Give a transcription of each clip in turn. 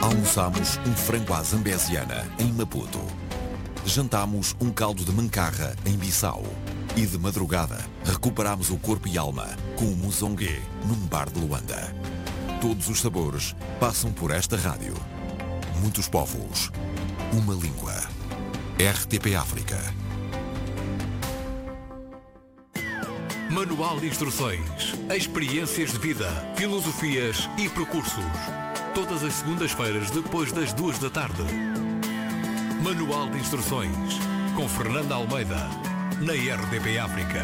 Almoçamos um frango à zambesiana em Maputo. Jantámos um caldo de mancarra em Bissau. E de madrugada, recuperámos o corpo e alma com o muzongue num bar de Luanda. Todos os sabores passam por esta rádio. Muitos povos, uma língua. RTP África. Manual de instruções, experiências de vida, filosofias e percursos. Todas as segundas-feiras depois das 2 da tarde. Manual de instruções, com Fernanda Almeida, na RTP África.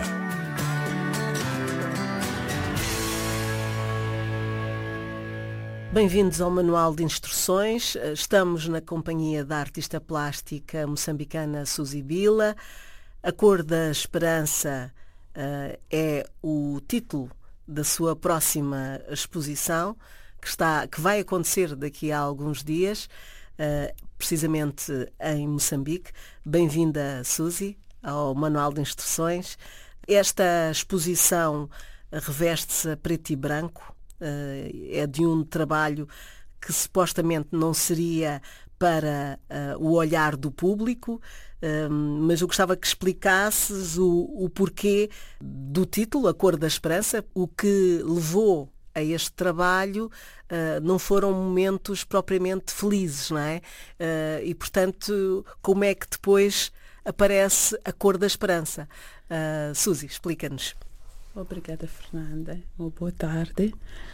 Bem-vindos ao Manual de Instruções. Estamos na companhia da artista plástica moçambicana Suzy Bila. A Cor da Esperança é o título da sua próxima exposição, que vai acontecer daqui a alguns dias, precisamente em Moçambique. Bem-vinda, Suzy, ao Manual de Instruções. Esta exposição reveste-se a preto e branco, é de um trabalho que supostamente não seria para o olhar do público, mas eu gostava que explicasses o porquê do título, A Cor da Esperança. O que levou a este trabalho não foram momentos propriamente felizes, não é? E, portanto, como é que depois aparece A Cor da Esperança? Suzy, explica-nos. Obrigada, Fernanda. Uma boa tarde.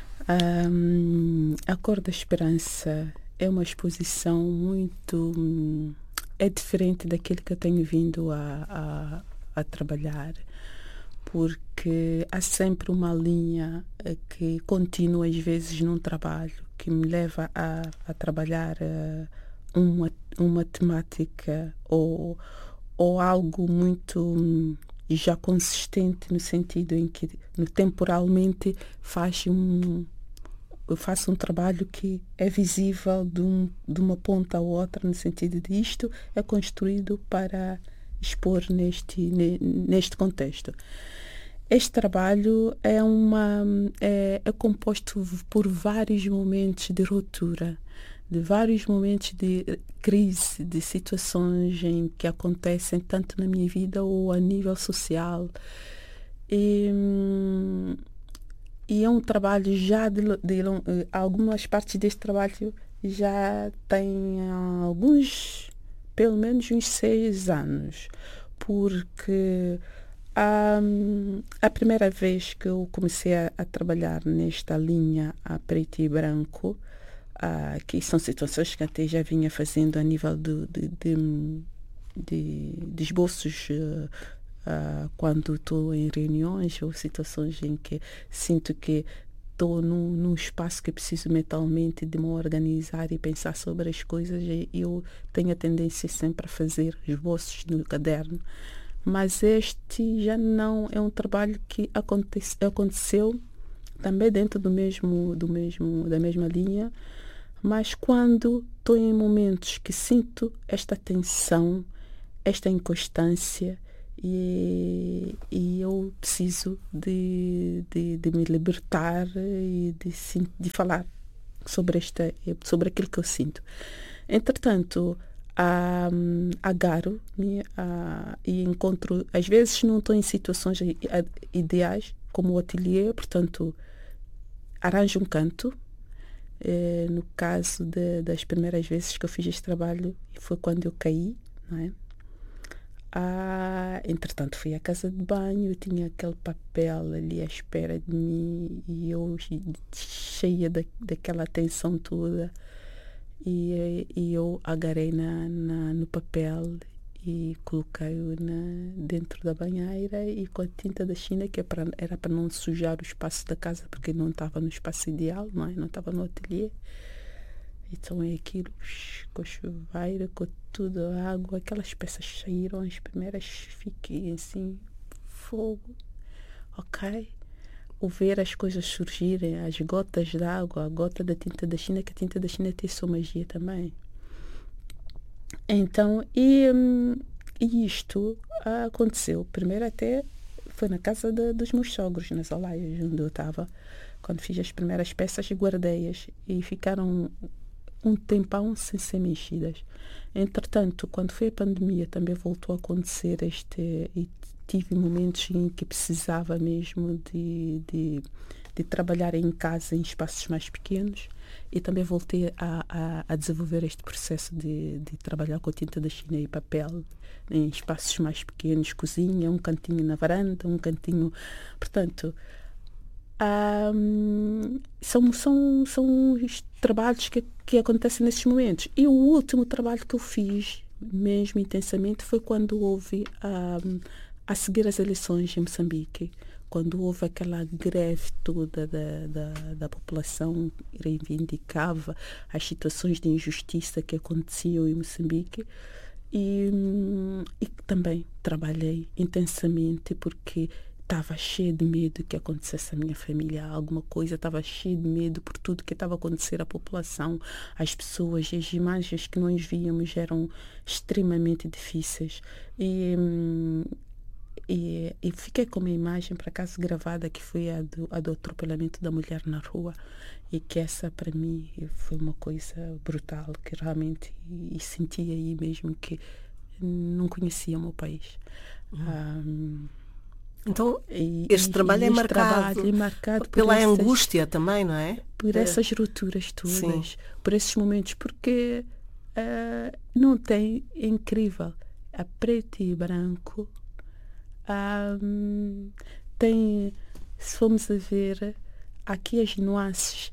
A Cor da Esperança é uma exposição muito... é diferente daquilo que eu tenho vindo a trabalhar, porque há sempre uma linha que continua às vezes num trabalho, que me leva a trabalhar uma temática ou algo muito já consistente, no sentido em que temporalmente eu faço um trabalho que é visível de uma ponta a outra, no sentido de isto é construído para expor neste contexto. Este trabalho é composto por vários momentos de ruptura, de vários momentos de crise, de situações em que acontecem tanto na minha vida ou a nível social. E é um trabalho já algumas partes deste trabalho já têm pelo menos uns 6 anos, porque a primeira vez que eu comecei a trabalhar nesta linha a preto e branco, que são situações que até já vinha fazendo a nível de esboços, quando estou em reuniões ou situações em que sinto que estou num espaço que preciso mentalmente de me organizar e pensar sobre as coisas, e eu tenho a tendência sempre a fazer esboços no caderno. Mas este já não é um trabalho que aconteceu também dentro da mesma linha, mas quando estou em momentos que sinto esta tensão, esta inconstância, e eu preciso de me libertar e de falar sobre aquilo que eu sinto. Entretanto, agarro e encontro, às vezes não estou em situações ideais, como o ateliê, portanto, arranjo um canto. No caso das primeiras vezes que eu fiz este trabalho, foi quando eu caí, não é? Entretanto, fui à casa de banho, eu tinha aquele papel ali à espera de mim e eu cheia daquela tensão toda, e eu agarrei no papel e coloquei-o dentro da banheira, e com a tinta da China, que era para não sujar o espaço da casa, porque não estava no espaço ideal, não é? Não estava no ateliê. Então é aquilo, com chuveiro, com tudo, a água, aquelas peças saíram, as primeiras fiquei assim, fogo, ok? O ver as coisas surgirem, as gotas de água, a gota da tinta da China, que a tinta da China tem sua magia também. Então, e isto aconteceu, primeiro até foi na casa dos meus sogros, nas Olaias, onde eu estava, quando fiz as primeiras peças, guardei-as e ficaram um tempão sem ser mexidas. Entretanto, quando foi a pandemia, também voltou a acontecer e tive momentos em que precisava mesmo de trabalhar em casa em espaços mais pequenos, e também voltei a desenvolver este processo de trabalhar com tinta da China e papel em espaços mais pequenos, cozinha, um cantinho na varanda, um cantinho... Portanto, são os trabalhos que acontecem nesses momentos. E o último trabalho que eu fiz, mesmo intensamente, foi quando houve a seguir as eleições em Moçambique, quando houve aquela greve toda da população que reivindicava as situações de injustiça que aconteciam em Moçambique. E também trabalhei intensamente porque estava cheio de medo que acontecesse à minha família alguma coisa, estava cheio de medo por tudo que estava a acontecer à população, às pessoas, e as imagens que nós víamos eram extremamente difíceis. E fiquei com uma imagem, por acaso, gravada, que foi a do atropelamento da mulher na rua, e que essa, para mim, foi uma coisa brutal, que realmente e senti aí mesmo que não conhecia o meu país. Então, este trabalho é marcado pela angústia também, não é? Por essas rupturas todas, sim, por esses momentos, porque não tem, é incrível, a preto e branco, tem, se formos a ver, aqui as nuances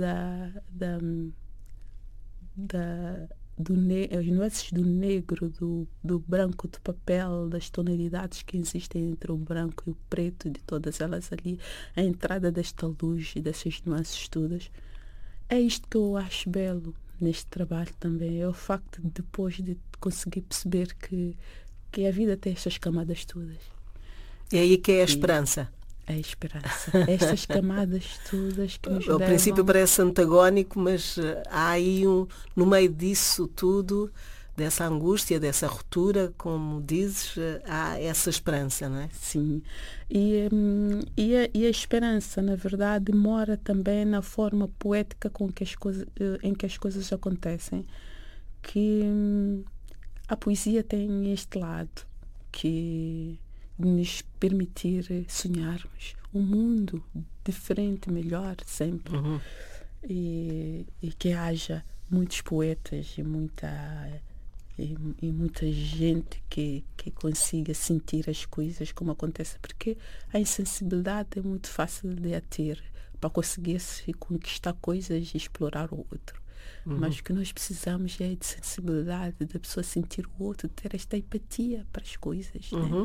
as nuances do negro, do branco, do papel, das tonalidades que existem entre o branco e o preto, de todas elas ali, a entrada desta luz e dessas nuances todas. É isto que eu acho belo neste trabalho também, é o facto de depois de conseguir perceber que a vida tem estas camadas todas. E aí que é a esperança. A esperança. Estas camadas todas que nos Ao princípio parece antagónico, mas há aí no meio disso tudo, dessa angústia, dessa ruptura, como dizes, há essa esperança, não é? Sim. E a esperança, na verdade, mora também na forma poética em que as coisas acontecem. Que a poesia tem este lado, que nos permitir sonharmos um mundo diferente, melhor, sempre. Uhum. E que haja muitos poetas e muita gente que consiga sentir as coisas como acontece, porque a insensibilidade é muito fácil de a ter para conseguir se conquistar coisas e explorar o outro. Uhum. Mas o que nós precisamos é de sensibilidade, da pessoa sentir o outro, ter esta empatia para as coisas, uhum, né?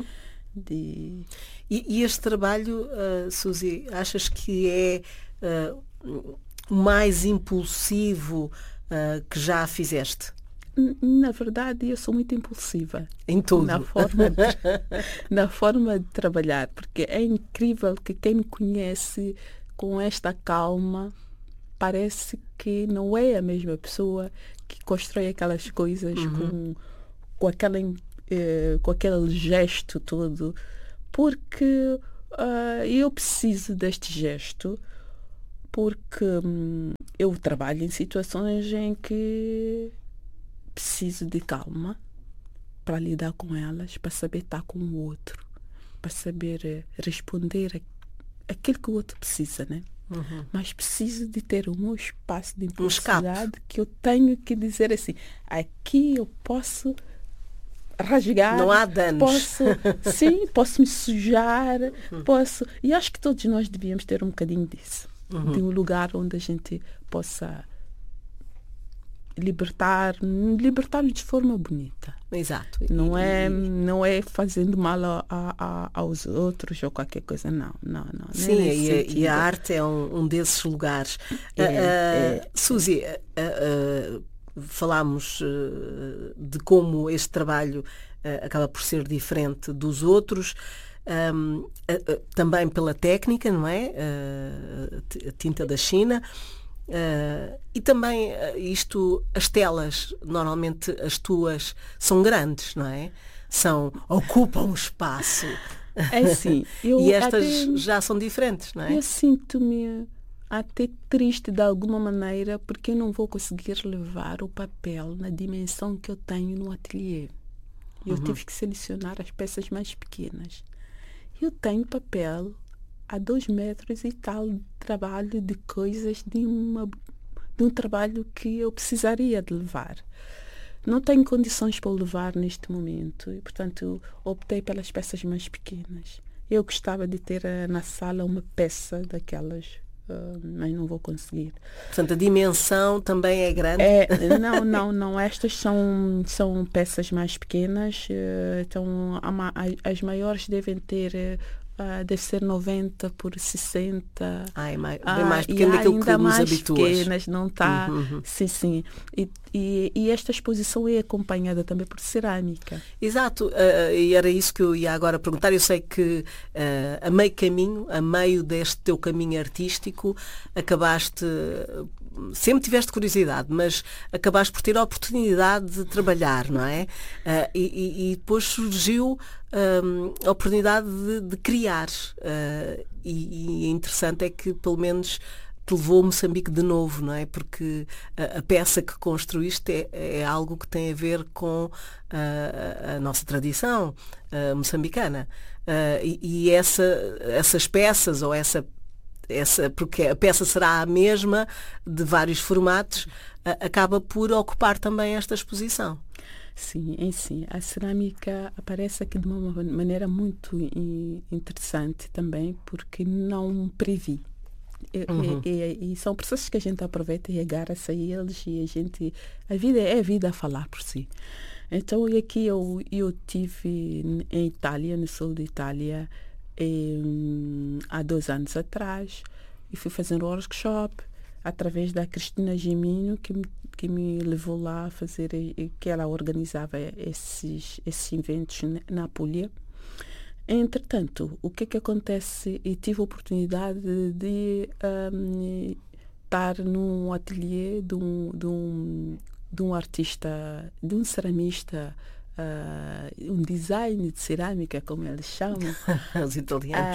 E este trabalho, Suzy, achas que é o mais impulsivo que já fizeste? Na verdade, eu sou muito impulsiva. Em tudo. Na forma de trabalhar, porque é incrível que quem me conhece com esta calma parece que não é a mesma pessoa que constrói aquelas coisas, uhum, com aquele gesto todo, porque eu preciso deste gesto, porque eu trabalho em situações em que preciso de calma para lidar com elas, para saber estar com o outro, para saber responder aquilo que o outro precisa, né? Uhum. Mas preciso de ter o meu espaço de impulsividade, que eu tenho que dizer assim, aqui eu posso rasgar, não há danos. Posso me sujar, posso... E acho que todos nós devíamos ter um bocadinho disso. Uhum. De um lugar onde a gente possa libertar-nos de forma bonita. Exato. Não é fazendo mal aos outros ou qualquer coisa, não. Sim, e a arte é um desses lugares. Suzy, falámos de como este trabalho acaba por ser diferente dos outros, também pela técnica, não é? A tinta da China. E também as telas, normalmente as tuas são grandes, não é? Ocupam espaço. É sim. E estas já são diferentes, não é? Eu sinto-me até triste de alguma maneira, porque eu não vou conseguir levar o papel na dimensão que eu tenho no ateliê. Eu tive que selecionar as peças mais pequenas. Eu tenho papel a 2 metros e tal de trabalho de coisas de um trabalho que eu precisaria de levar. Não tenho condições para o levar neste momento e, portanto, optei pelas peças mais pequenas. Eu gostava de ter na sala uma peça daquelas, mas não vou conseguir. Portanto, a dimensão também é grande? Não. Estas são peças mais pequenas. Então, as maiores devem ter... deve ser 90 por 60. Bem mais pequeno daquilo que nos habituas. Pequenas, não está. Sim. E esta exposição é acompanhada também por cerâmica. Exato, e era isso que eu ia agora perguntar. Eu sei que a meio deste teu caminho artístico, sempre tiveste curiosidade, mas acabaste por ter a oportunidade de trabalhar, não é? E depois surgiu a oportunidade de criar. E interessante é que, pelo menos, te levou Moçambique de novo, não é? Porque a peça que construíste é algo que tem a ver com a nossa tradição moçambicana. E essas peças, ou porque a peça será a mesma, de vários formatos, acaba por ocupar também esta exposição. Sim. A cerâmica aparece aqui de uma maneira muito interessante também, porque não previ. E são processos que a gente aproveita e agarra-se a eles, e a vida é a vida a falar por si. Então, aqui eu tive em Itália, no sul de Itália, há 2 anos atrás, e fui fazer um workshop através da Cristina Gemino, que me levou lá a fazer, que ela organizava esses eventos na Apulia. Entretanto, o que acontece? Eu tive a oportunidade de estar num ateliê de um artista, de um ceramista, um design de cerâmica, como eles chamam. Os italianos.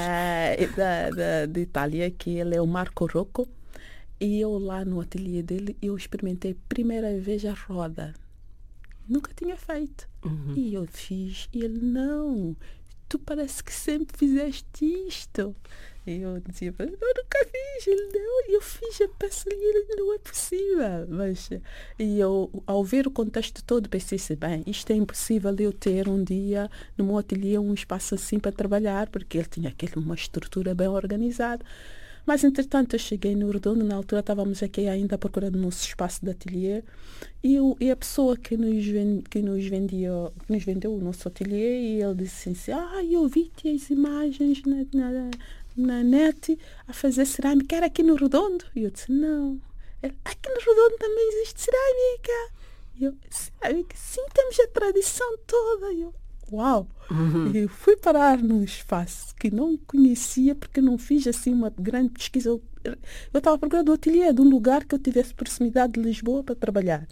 De Itália, que ele é o Marco Rocco. E eu lá no ateliê dele, eu experimentei primeira vez a roda. Nunca tinha feito. E eu fiz, e ele, não, tu parece que sempre fizeste isto. E eu dizia, eu nunca fiz. Ele, não, eu fiz a peça e ele, não é possível. E eu, ao ver o contexto todo, pensei assim, bem, isto é impossível eu ter um dia no meu ateliê um espaço assim para trabalhar, porque ele tinha uma estrutura bem organizada. Mas, entretanto, eu cheguei no Redondo, na altura estávamos aqui ainda à procura do nosso espaço de ateliê, e a pessoa que nos vendeu o nosso ateliê, e ele disse assim, eu vi-te as imagens na net a fazer cerâmica, era aqui no Redondo? E eu disse, não. Ele, aqui no Redondo também existe cerâmica. E eu, cerâmica? Sim, temos a tradição toda. E eu, uau! Eu fui parar num espaço que não conhecia, porque não fiz assim uma grande pesquisa. Eu estava procurando um ateliê de um lugar que eu tivesse proximidade de Lisboa para trabalhar.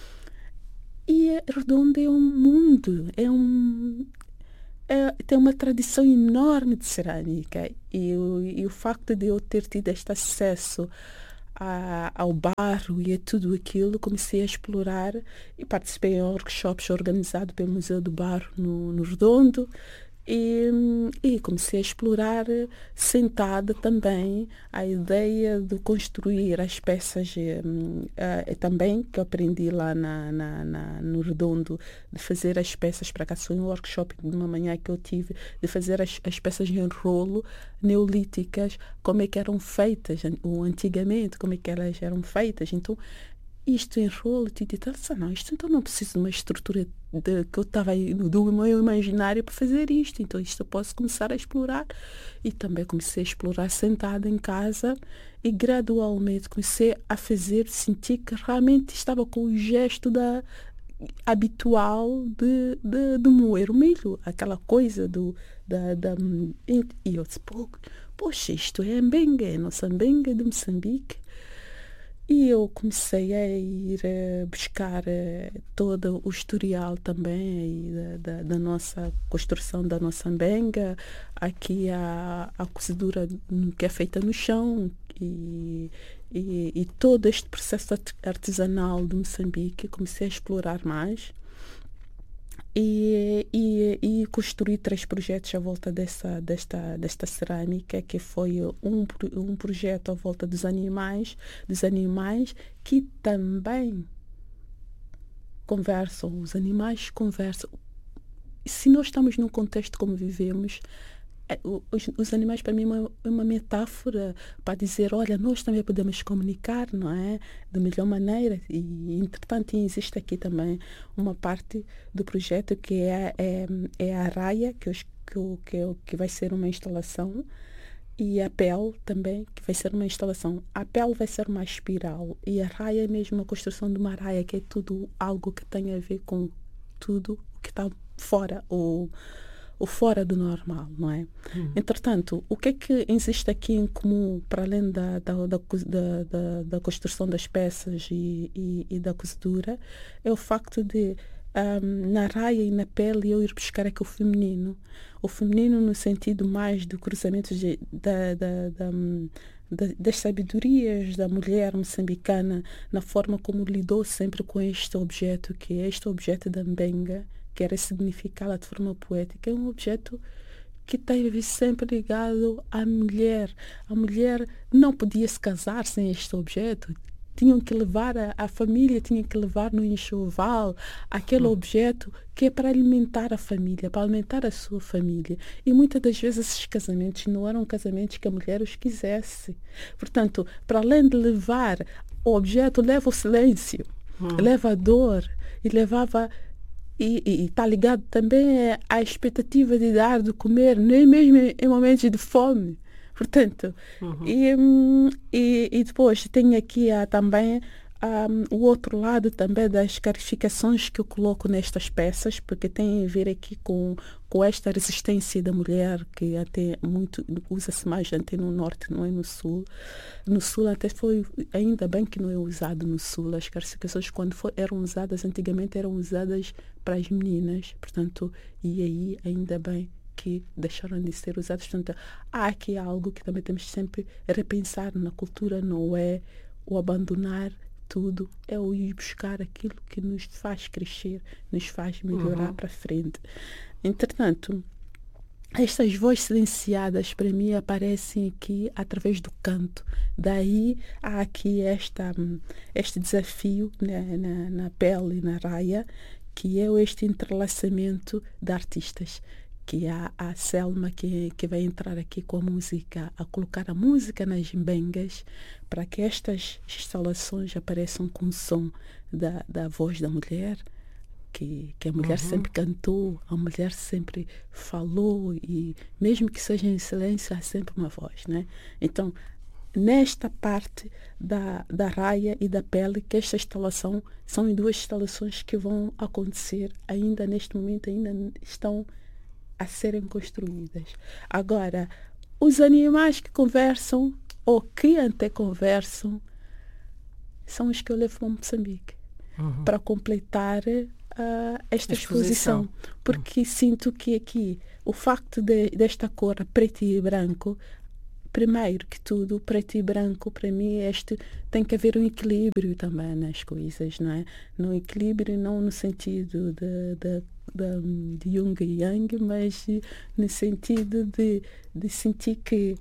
E Redondo é um mundo, tem uma tradição enorme de cerâmica. E o facto de eu ter tido este acesso ao barro e a tudo aquilo, comecei a explorar e participei em workshops organizados pelo Museu do Barro no Redondo, e comecei a explorar sentada também a ideia de construir as peças também, que eu aprendi lá no Redondo, de fazer as peças. Para cá foi um workshop de uma manhã que eu tive, de fazer as peças em rolo neolíticas, como é que eram feitas antigamente, como é que elas eram feitas. Então, isto em rolo, isto então não preciso de uma estrutura que eu estava do meu imaginário para fazer isto. Então isto eu posso começar a explorar. E também comecei a explorar sentada em casa, e gradualmente comecei a fazer, sentir que realmente estava com o gesto habitual de moer o milho, aquela coisa e eu disse, poxa, isto é mbenga, é nossa mbenga de Moçambique. E eu comecei a ir buscar todo o historial também da nossa construção da nossa mbenga. Aqui a cozedura que é feita no chão, e todo este processo artesanal de Moçambique comecei a explorar mais e construí 3 projetos à volta desta cerâmica, que foi um projeto à volta dos animais que também conversam, os animais conversam. Se nós estamos num contexto como vivemos, os animais para mim é uma metáfora para dizer, olha, nós também podemos comunicar, não é? De melhor maneira. E entretanto existe aqui também uma parte do projeto que é a raia, que vai ser uma instalação, e a pele também, que vai ser uma instalação. A pele vai ser uma espiral e a raia é mesmo a construção de uma raia, que é tudo algo que tem a ver com tudo o que está fora, ou fora do normal, não é? Entretanto, o que é que existe aqui em comum, para além da construção das peças e da cozedura, é o facto de, na raia e na pele, eu ir buscar aqui o feminino no sentido mais do cruzamento das sabedorias da mulher moçambicana, na forma como lidou sempre com este objeto, que é este objeto da mbenga, que era significá-la de forma poética. É um objeto que esteve sempre ligado à mulher. A mulher não podia se casar sem este objeto. Tinham que levar a família, tinha que levar no enxoval aquele objeto que é para alimentar a família, para alimentar a sua família. E muitas das vezes esses casamentos não eram casamentos que a mulher os quisesse. Portanto, para além de levar o objeto, leva o silêncio, leva a dor e levava... E está ligado também à expectativa de dar, de comer, nem mesmo em momentos de fome. Portanto, e depois tem aqui também o outro lado também das clarificações que eu coloco nestas peças, porque tem a ver aqui com esta resistência da mulher, que até muito usa-se mais até no norte, não é no sul. No sul até foi, ainda bem que não é usado no sul. As clarificações, quando eram usadas antigamente, eram usadas para as meninas, portanto, e aí ainda bem que deixaram de ser usadas. Portanto, há aqui algo que também temos sempre a repensar na cultura, não é o abandonar tudo, é o ir buscar aquilo que nos faz crescer, nos faz melhorar para frente. Entretanto, estas vozes silenciadas para mim aparecem aqui através do canto. Daí há aqui este desafio, né, na pele e na raia, que é este entrelaçamento de artistas, que há a Selma que vai entrar aqui com a música, a colocar a música nas mbengas, para que estas instalações apareçam com o som da voz da mulher, que a mulher sempre cantou, a mulher sempre falou, e mesmo que seja em silêncio, há sempre uma voz, né? Então, nesta parte da raia e da pele, que esta instalação, são 2 instalações que vão acontecer ainda neste momento, ainda estão a serem construídas. Agora, os animais que conversam, ou que até conversam, são os que eu levo para Moçambique, para completar esta exposição. Porque sinto que aqui, o facto desta cor preto e branco, primeiro que tudo, preto e branco, para mim, tem que haver um equilíbrio também nas coisas, não é? No equilíbrio, não no sentido de Jung e Yang, mas no sentido de sentir que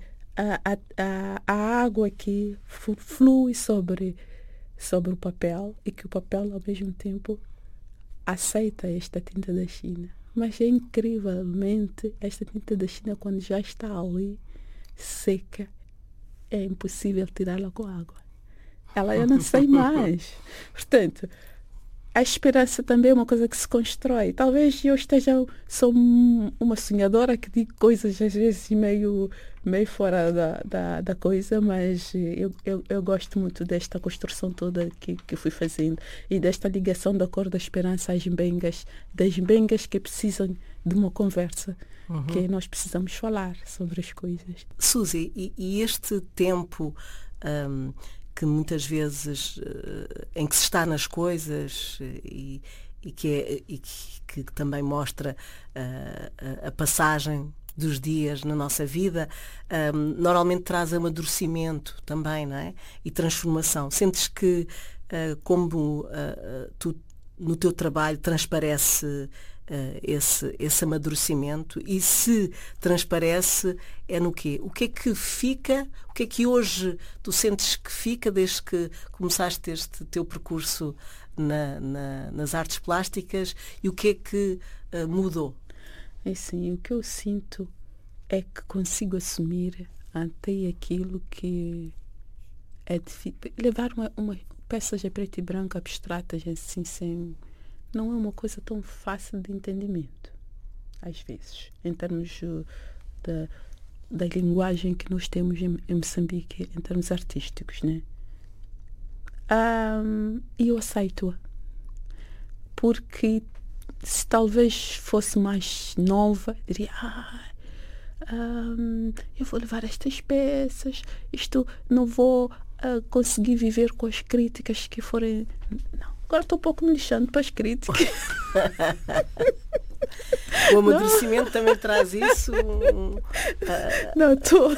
a água aqui flui sobre o papel, e que o papel, ao mesmo tempo, aceita esta tinta da China. Mas é incrivelmente, esta tinta da China, quando já está ali, seca, é impossível tirá-la com água. Eu não sei mais. Portanto, a esperança também é uma coisa que se constrói. Talvez eu sou uma sonhadora que digo coisas às vezes meio fora da coisa, mas eu gosto muito desta construção toda que fui fazendo, e desta ligação da cor da esperança às mbengas, das mbengas que precisam de uma conversa, que nós precisamos falar sobre as coisas. Suzy, e este tempo que muitas vezes em que se está nas coisas e que também mostra a passagem dos dias na nossa vida, normalmente traz amadurecimento também, não é? E transformação. Sentes que, como tu no teu trabalho transparece esse amadurecimento, e se transparece, é no quê? O que é que fica, o que é que hoje tu sentes que fica desde que começaste este teu percurso nas artes plásticas, e o que é que mudou? É assim, o que eu sinto é que consigo assumir até aquilo que é difícil. Levar uma peças de preto e branco abstratas assim, não é uma coisa tão fácil de entendimento, às vezes, em termos da linguagem que nós temos em Moçambique, em termos artísticos, né? E eu aceito-a, porque se talvez fosse mais nova, diria, eu vou levar estas peças, isto não vou conseguir viver com as críticas que forem... Não, agora estou um pouco me lixando para as críticas. O amadurecimento também traz isso? Não, estou...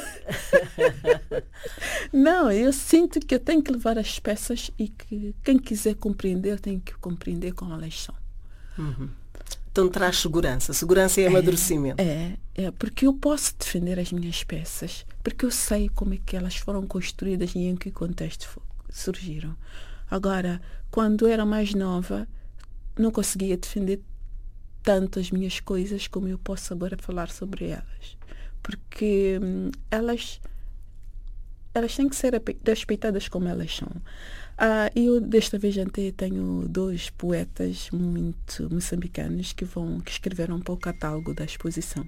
Não, eu sinto que eu tenho que levar as peças e que quem quiser compreender tem que compreender como elas são. Uhum. Então traz segurança. Segurança e amadurecimento. Porque eu posso defender as minhas peças, porque eu sei como é que elas foram construídas e em que contexto surgiram. Agora, quando era mais nova, não conseguia defender tanto as minhas coisas como eu posso agora falar sobre elas. Porque elas têm que ser respeitadas como elas são. Eu desta vez até tenho 2 poetas muito moçambicanos que escreveram para o catálogo da exposição.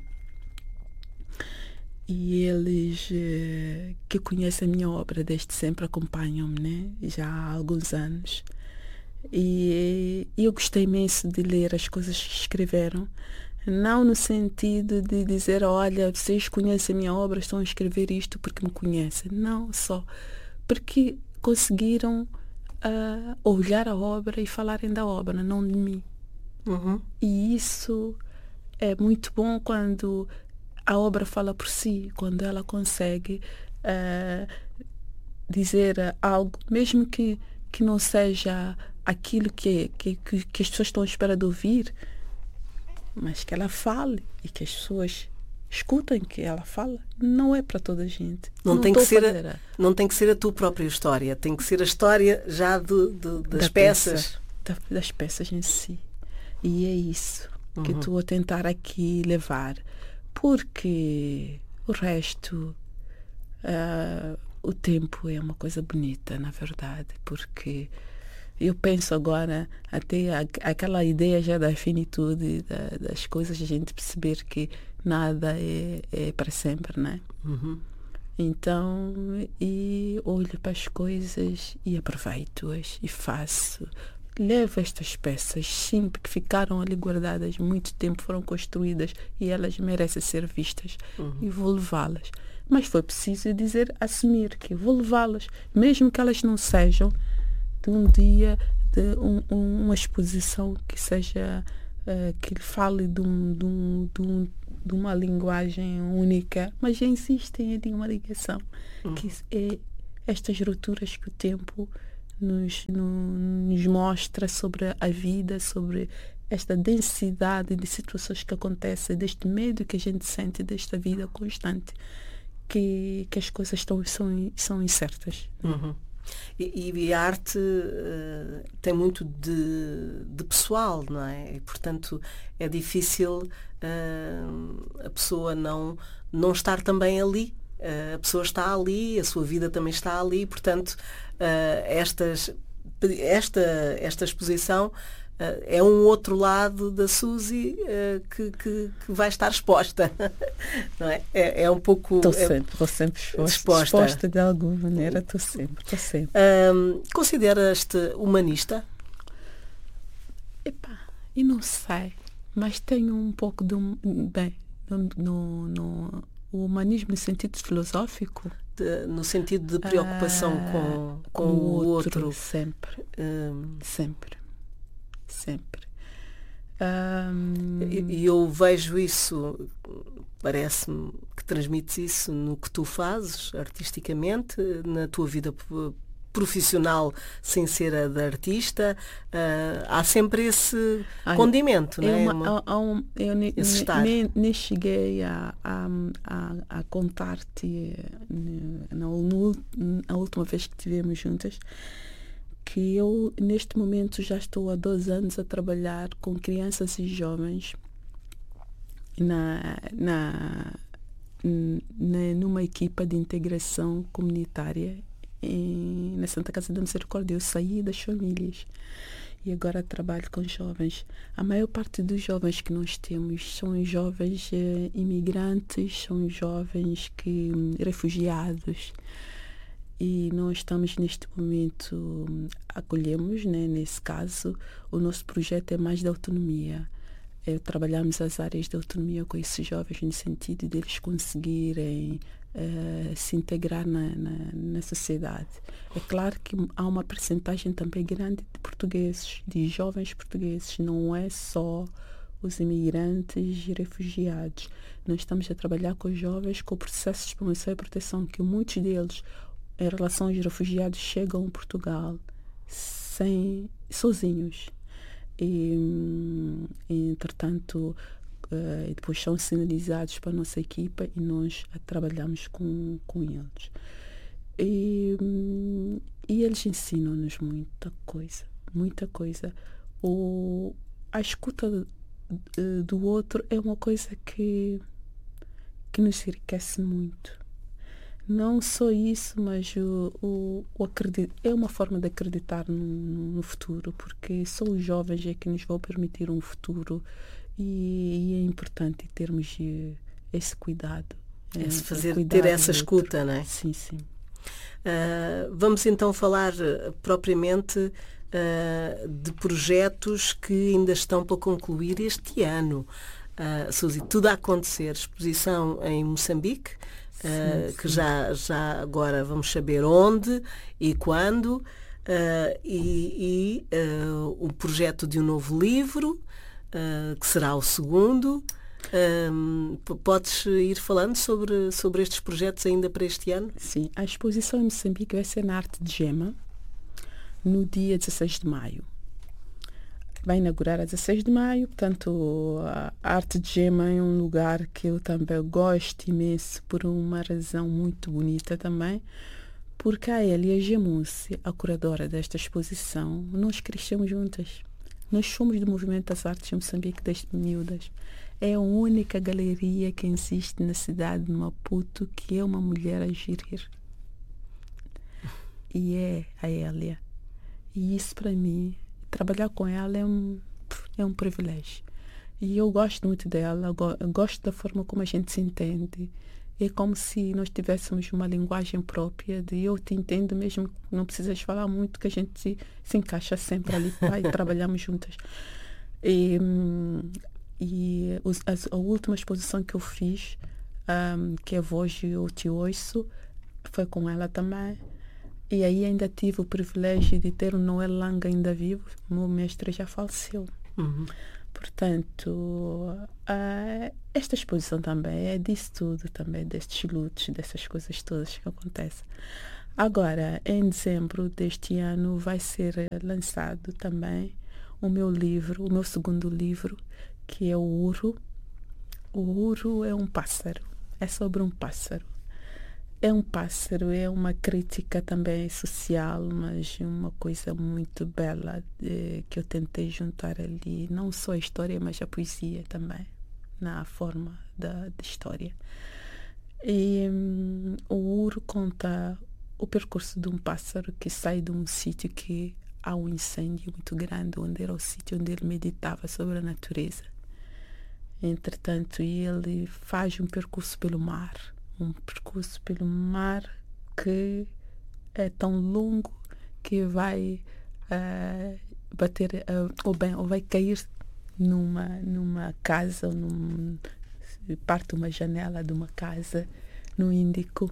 E eles que conhecem a minha obra desde sempre acompanham-me, né? Já há alguns anos. E eu gostei imenso de ler as coisas que escreveram, não no sentido de dizer, olha, vocês conhecem a minha obra, estão a escrever isto porque me conhecem. Não, só porque conseguiram olhar a obra e falarem da obra, não de mim. Uhum. E isso é muito bom quando a obra fala por si, quando ela consegue dizer algo, mesmo que não seja aquilo que as pessoas estão à espera de ouvir, mas que ela fale e que as pessoas escutem que ela fala. Não é para toda a gente. Não tem que ser a tua própria história, tem que ser a história já das peças. Das peças em si. E é isso que estou a tentar aqui levar. Porque o resto, o tempo é uma coisa bonita, na verdade, porque eu penso agora, até aquela ideia já da finitude das coisas, a gente perceber que nada é para sempre, né? Uhum. Então, e olho para as coisas e aproveito-as e faço. Levo estas peças, sim, porque ficaram ali guardadas muito tempo, foram construídas e elas merecem ser vistas. E vou levá-las. Mas foi preciso assumir que vou levá-las, mesmo que elas não sejam de um dia, de uma exposição que seja, que fale de uma linguagem única, mas já insistem em uma ligação, que é estas rupturas que o tempo nos mostra sobre a vida, sobre esta densidade de situações que acontecem, deste medo que a gente sente desta vida constante, que as coisas são incertas. Uhum. E a arte tem muito de pessoal, não é? E, portanto, é difícil a pessoa não estar também ali. A pessoa está ali, a sua vida também está ali, portanto, esta exposição é um outro lado da Suzy que vai estar exposta, não é? É um pouco... Estou sempre exposta de alguma maneira, estou sempre. Consideras-te humanista? Epá, eu não sei, mas tenho um pouco de... o humanismo no sentido filosófico? No sentido de preocupação com o outro. Sempre. Sempre. E eu vejo isso, parece-me que transmites isso no que tu fazes artisticamente, na tua vida profissional sem ser a de artista. Há sempre esse condimento, não é? Eu nem cheguei a contar-te na última vez que estivemos juntas, que eu neste momento já estou há 2 anos a trabalhar com crianças e jovens numa equipa de integração comunitária na Santa Casa da Misericórdia. Eu saí das famílias e agora trabalho com jovens. A maior parte dos jovens que nós temos são jovens imigrantes, são jovens refugiados. E nós estamos neste momento, acolhemos, né, nesse caso, o nosso projeto é mais de autonomia. Trabalhamos as áreas de autonomia com esses jovens no sentido deles conseguirem se integrar na sociedade. É claro que há uma percentagem também grande de portugueses, de jovens portugueses, não é só os imigrantes e refugiados. Nós estamos a trabalhar com os jovens com processos de promoção e proteção, que muitos deles, em relação aos refugiados, chegam a Portugal sozinhos. Entretanto, depois são sinalizados para a nossa equipa e nós trabalhamos com eles. E eles ensinam-nos muita coisa. A escuta do outro é uma coisa que nos enriquece muito. Não só isso, mas é uma forma de acreditar no futuro, porque só os jovens é que nos vão permitir um futuro e é importante termos esse cuidado. Ter essa escuta, não é? Sim, sim. Vamos então falar propriamente de projetos que ainda estão para concluir este ano. Suzy, tudo a acontecer. Exposição em Moçambique, que já agora vamos saber onde e quando, o projeto de um novo livro, que será o segundo. Podes ir falando sobre estes projetos ainda para este ano? Sim, a exposição em Moçambique vai ser na Arte de Gema, no dia 16 de maio. Vai inaugurar a 16 de maio, portanto, a Arte de Gema é um lugar que eu também gosto imenso por uma razão muito bonita também, porque a Elia Gemunci, a curadora desta exposição, nós crescemos juntas. Nós somos do Movimento das Artes de Moçambique desde miúdas. É a única galeria que existe na cidade de Maputo que é uma mulher a gerir. E é a Elia. E isso para mim, trabalhar com ela é um privilégio. E eu gosto muito dela, eu gosto da forma como a gente se entende. É como se nós tivéssemos uma linguagem própria de eu te entendo mesmo que não precisas falar muito, que a gente se encaixa sempre ali e trabalhamos juntas. A última exposição que eu fiz, que é Voz Eu Te Ouço, foi com ela também. E aí ainda tive o privilégio de ter o Noel Langa ainda vivo. O meu mestre já faleceu. Uhum. Portanto, esta exposição também é disso tudo, também destes lutos, dessas coisas todas que acontecem. Agora, em dezembro deste ano, vai ser lançado também o meu segundo livro, que é o Uro. O Uro é um pássaro, é sobre um pássaro. É um pássaro, é uma crítica também social, mas uma coisa muito bela que eu tentei juntar ali, não só a história, mas a poesia também, na forma da história. E o Uro conta o percurso de um pássaro que sai de um sítio que há um incêndio muito grande, onde era o sítio onde ele meditava sobre a natureza. Entretanto, ele faz um percurso pelo mar que é tão longo que vai bater ou vai cair numa casa, parte de uma janela de uma casa no Índico.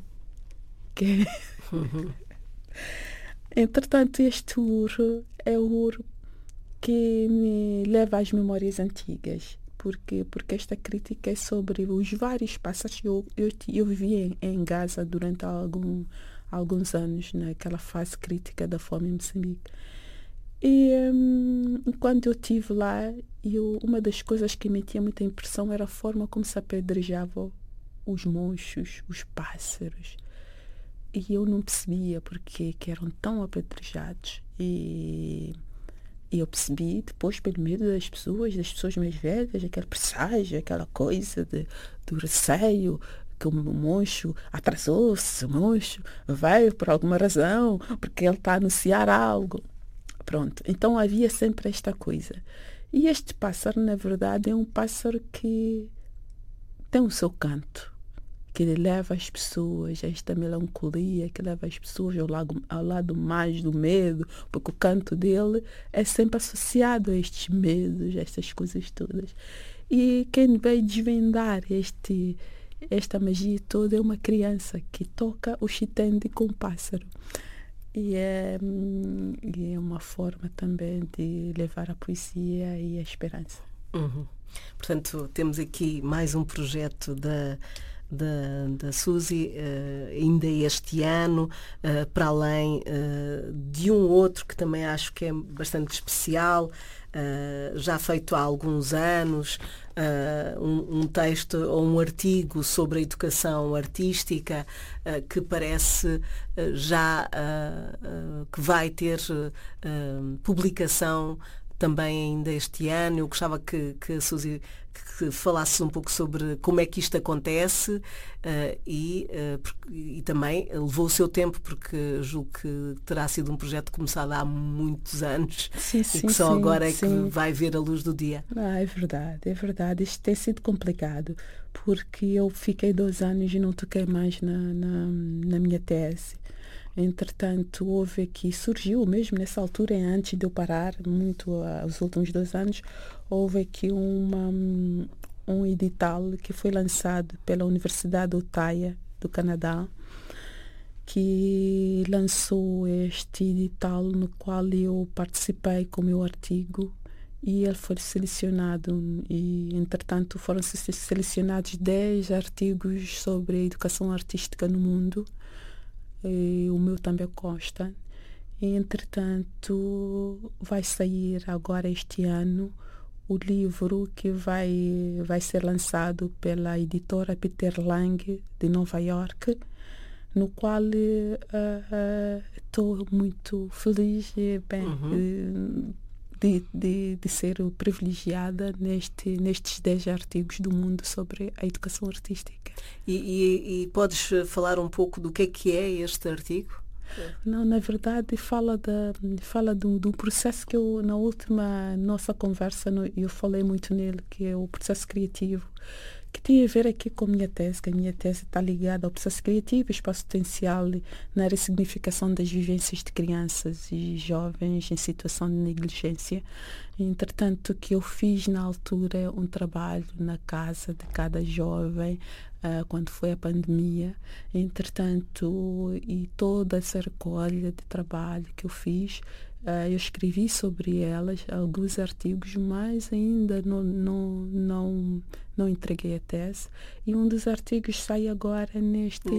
Entretanto, este Uro é o Uro que me leva às memórias antigas. Porque esta crítica é sobre os vários passos. Eu vivi em Gaza durante alguns anos, naquela fase crítica da fome em Moçambique. E quando eu estive lá, uma das coisas que me tinha muita impressão era a forma como se apedrejavam os monchos, os pássaros. E eu não percebia porque que eram tão apedrejados. E eu percebi depois pelo medo das pessoas mais velhas, aquele presságio, aquela coisa do receio, que o moncho atrasou-se, o moncho veio por alguma razão, porque ele está a anunciar algo. Pronto, então havia sempre esta coisa. E este pássaro, na verdade, é um pássaro que tem o seu canto, que leva as pessoas a esta melancolia, que leva as pessoas ao lado mais do medo, porque o canto dele é sempre associado a estes medos, a estas coisas todas. E quem vai desvendar esta magia toda é uma criança que toca o chitende com o pássaro. E é uma forma também de levar a poesia e a esperança. Uhum. Portanto, temos aqui mais um projeto da Suzy, ainda este ano, para além de um outro que também acho que é bastante especial, já feito há alguns anos, um texto ou um artigo sobre a educação artística que parece já que vai ter publicação também ainda este ano. Eu gostava que a Suzy que falasse um pouco sobre como é que isto acontece e também levou o seu tempo, porque julgo que terá sido um projeto começado há muitos anos e que só agora é que vai ver a luz do dia. É verdade. Isto tem sido complicado, porque eu fiquei 2 anos e não toquei mais na minha tese. Entretanto, surgiu mesmo nessa altura, antes de eu parar, os últimos 2 anos, houve aqui um edital que foi lançado pela Universidade de Ottawa, do Canadá, que lançou este edital no qual eu participei com o meu artigo e ele foi selecionado e, entretanto, foram selecionados 10 artigos sobre a educação artística no mundo. E o meu também consta. E, entretanto, vai sair agora este ano o livro que vai ser lançado pela editora Peter Lang de Nova York, no qual estou muito feliz de ser privilegiada nestes 10 artigos do mundo sobre a educação artística. E podes falar um pouco do que é este artigo? Não, na verdade fala do processo que eu, na última nossa conversa, eu falei muito nele, que é o processo criativo, que tem a ver aqui com a minha tese, que a minha tese está ligada ao processo criativo, espaço potencial na ressignificação das vivências de crianças e jovens em situação de negligência. Entretanto, que eu fiz na altura um trabalho na casa de cada jovem, quando foi a pandemia. Entretanto, e toda essa recolha de trabalho que eu fiz, eu escrevi sobre elas alguns artigos, mas ainda não entreguei a tese. E um dos artigos sai agora neste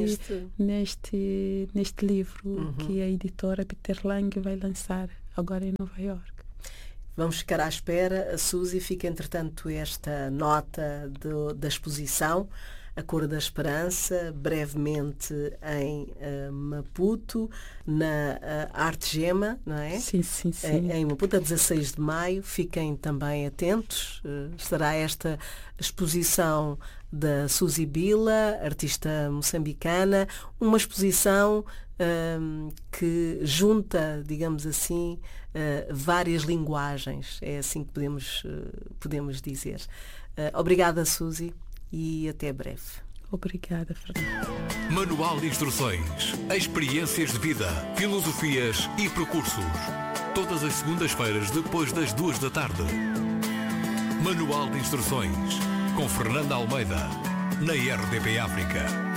livro que a editora Peter Lang vai lançar agora em Nova York. Vamos ficar à espera. A Suzy fica, entretanto, esta nota da exposição A Cor da Esperança, brevemente em Maputo, na Arte Gema, não é? Sim. Em Maputo, a 16 de maio. Fiquem também atentos. Estará esta exposição da Suzy Bila, artista moçambicana, uma exposição que junta, digamos assim, várias linguagens. É assim que podemos dizer. Obrigada, Suzy. E até breve. Obrigada, Fernanda. Manual de Instruções, experiências de vida, filosofias e percursos. Todas as segundas-feiras depois das 2 da tarde. Manual de Instruções, com Fernanda Almeida, na RDP África.